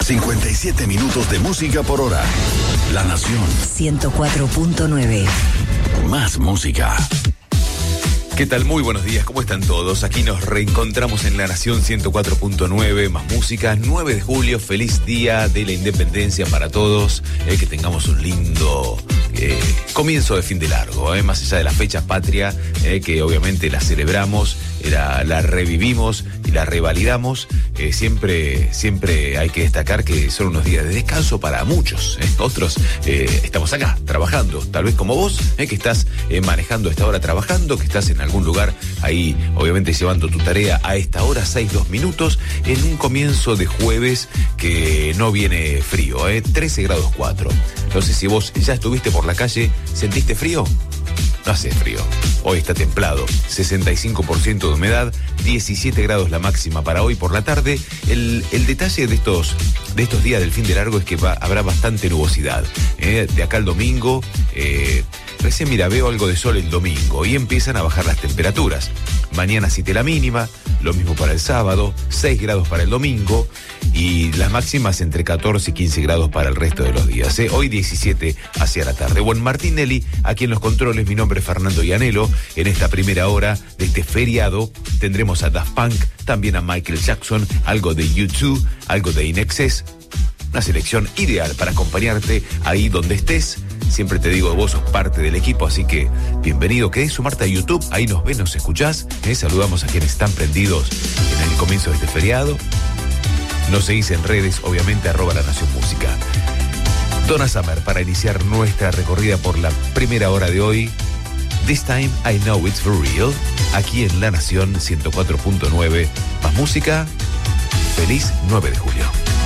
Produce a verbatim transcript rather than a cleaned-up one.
cincuenta y siete minutos de música por hora. La Nación. ciento cuatro punto nueve. Más música. ¿Qué tal? Muy buenos días, ¿cómo están todos? Aquí nos reencontramos en La Nación ciento cuatro punto nueve, más música, nueve de julio, feliz día de la independencia para todos, eh, que tengamos un lindo eh, comienzo de fin de largo, eh, más allá de la fecha patria, eh, que obviamente la celebramos, la, la revivimos y la revalidamos, eh, siempre, siempre hay que destacar que son unos días de descanso para muchos, eh, otros eh, estamos acá trabajando, tal vez como vos, eh, que estás eh, manejando a esta hora trabajando, que estás en algún lugar ahí, obviamente llevando tu tarea a esta hora, seis, dos minutos, en un comienzo de jueves que no viene frío, ¿eh? trece grados cuatro. No sé si vos ya estuviste por la calle, ¿sentiste frío? No hace frío. Hoy está templado, sesenta y cinco por ciento de humedad, diecisiete grados la máxima para hoy por la tarde. El, el detalle de estos, de estos días del fin de largo es que va, habrá bastante nubosidad. ¿eh? De acá al domingo, eh, recién mira, veo algo de sol el domingo y empiezan a bajar las temperaturas. Mañana siete la mínima, lo mismo para el sábado, seis grados para el domingo y las máximas entre catorce y quince grados para el resto de los días. ¿eh? Hoy diecisiete hacia la tarde. Buen Martinelli, aquí en los controles, mi nombre es Fernando Ianello. En esta primera hora de este feriado tendremos a Daft Punk, también a Michael Jackson, algo de U dos, algo de In Excess. Una selección ideal para acompañarte ahí donde estés. Siempre te digo, vos sos parte del equipo, así que bienvenido. Querés sumarte a YouTube, ahí nos ves, nos escuchás. ¿eh? Saludamos a quienes están prendidos en el comienzo de este feriado. Nos seguís en redes, obviamente, arroba La Nación Música. Donna Summer, para iniciar nuestra recorrida por la primera hora de hoy. This time I know it's for real. Aquí en La Nación ciento cuatro punto nueve. Más música. Feliz nueve de julio.